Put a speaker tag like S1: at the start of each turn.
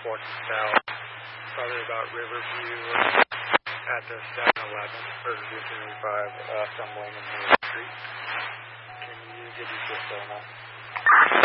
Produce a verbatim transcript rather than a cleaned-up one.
S1: fourth and South, probably about Riverview at the seven eleven, or the two seventy-five, uh, stumbling in Main Street. Can you give me just a moment?